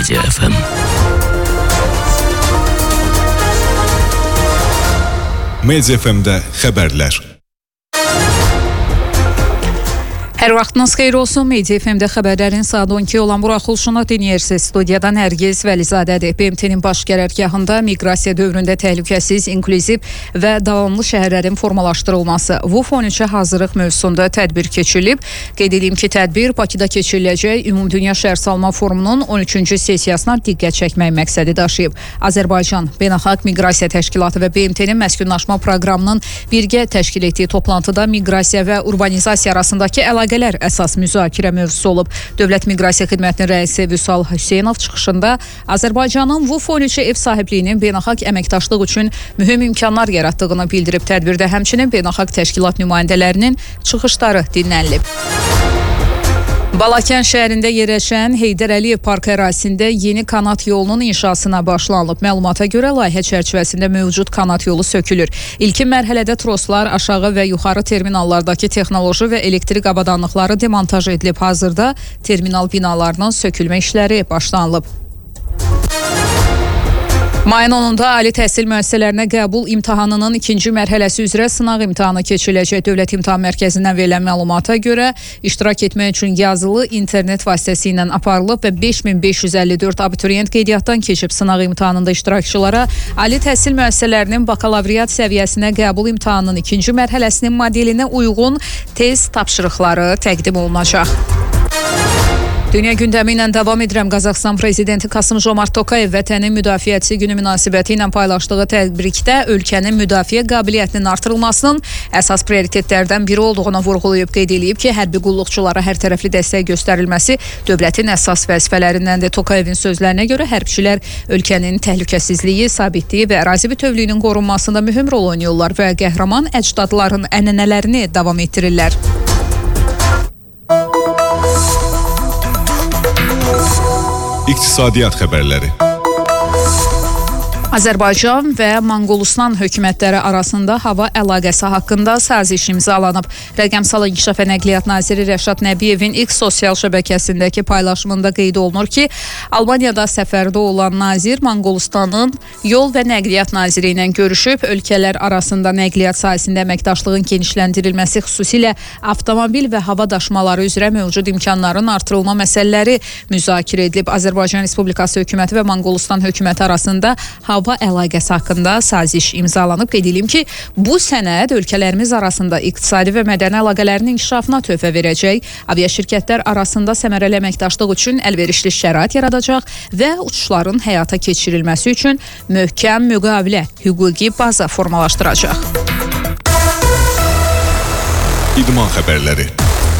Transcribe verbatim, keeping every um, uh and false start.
Media F M. Media F M-də xəbərlər. Hər vaxtınız xeyir olsun. Media F M-də xəbərlərin saat on iki olan buraxılışını dinləyirsiniz. Studiyadan Nərgiz Vəlizadədir. B M T-nin baş qərargahında miqrasiya dövründə təhlükəsiz, inklüziv və davamlı şəhərlərin formalaşdırılması V U F on üçə hazırlıq mövzusunda tədbir keçirilib. Qeyd edeyim ki, tədbir Bakıda keçiriləcək Ümumdünya Şəhərsalma Forumunun on üçüncü sessiyasına diqqət çəkmək məqsədi daşıyıb. Azərbaycan Beynəlxalq Miqrasiya Təşkilatı və B M T-nin məskunlaşma proqramının birgə təşkil etdiyi toplantıda miqrasiya və urbanizasiya arasındakı əlaqə əsas müzakirə mövzusu olub. Dövlət Miqrasiya Xidmətinin rəisi Vüsal Hüseynov çıxışında Azərbaycanın V U F on üçə ev sahibliyinin beynəlxalq əməkdaşlıq üçün mühüm imkanlar yaratdığını bildirib. Tədbirdə həmçinin beynəlxalq təşkilat nümayəndələrinin çıxışları dinlənilib. Balakən şəhərində yerləşən Heydər Əliyev Park ərazisində yeni kanat yolunun inşasına başlanılıb. Məlumata görə layihə çərçivəsində mövcud kanat yolu sökülür. İlkin mərhələdə troslar, aşağı və yuxarı terminallardakı texnoloji və elektrik avadanlıqları demontaj edilib. Hazırda terminal binalarının sökülmə işləri başlanılıb. Mayın onunda ali təhsil müəssisələrinə qəbul imtahanının ikinci mərhələsi üzrə sınaq imtahanı keçiriləcək. Dövlət İmtahan Mərkəzindən verilən məlumata görə iştirak etmək üçün yazılı internet vasitəsilə aparılıb və beş min beş yüz əlli dörd abituriyent qeydiyyatdan keçib. Sınaq imtahanında iştirakçılara ali təhsil müəssisələrinin bakalavriat səviyyəsinə qəbul imtahanının ikinci mərhələsinin modelinə uyğun test tapşırıqları təqdim olunacaq. Dünya gündəmi ilə davam edirəm. Qazaxıstan prezidenti Kasım Jomart Tokayev vətənin müdafiəçisi günü münasibəti ilə paylaşdığı təbrikdə ölkənin müdafiə qabiliyyətinin artırılmasının əsas prioritetlərdən biri olduğunu vurğulayıb. Qeyd edib ki, hərbi qulluqçulara hər tərəfli dəstək göstərilməsi dövlətin əsas vəzifələrindəndir. Tokayevin sözlərinə görə hərbçilər ölkənin təhlükəsizliyi, sabitliyi və ərazi bütövlüyünün qorunmasında mühüm rol oynayırlar və qəhrəman əcdadların ənənələrini davam etdirirlər. İqtisadiyyat xəbərləri. Azərbaycan və Manqolistan hökumətləri arasında hava əlaqəsi haqqında saziş imzalanıb. Rəqəmsal İnkişaf və Nəqliyyat naziri Rəşad Nəbiyevin X sosial şəbəkəsindəki paylaşımında qeyd olunur ki, Albaniyada səfərdə olan nazir Manqolistanın yol və nəqliyyat naziri ilə görüşüb, ölkələr arasında nəqliyyat sahəsində əməkdaşlığın genişləndirilməsi, xüsusilə avtomobil və hava daşımaları üzrə mövcud imkanların artırılma məsələləri müzakirə edilib. Azərbaycan Respublikası hökuməti və Manqolistan hökuməti arasında hava hava əlaqəsi haqqında saziş imzalanıb. Qeyd edeyim ki, bu sənəd ölkələrimiz arasında iqtisadi və mədəni əlaqələrin inkişafına töhfə verəcək, aviaşirkətlər arasında səmərəli əməkdaşlıq üçün əlverişli şərait yaradacaq və uçuşların həyata keçirilməsi üçün möhkəm müqavilə, hüquqi baza formalaşdıracaq. İdman xəbərləri.